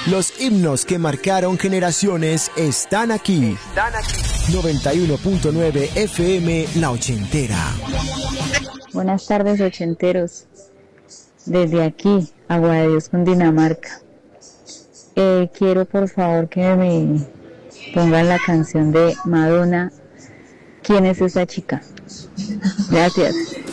Los himnos que marcaron generaciones están aquí. 91.9 FM La Ochentera. Buenas tardes, ochenteros. Desde aquí, Agua de Dios, Cundinamarca. Quiero por favor que me pongan la canción de Madonna. ¿Quién es esa chica? Gracias.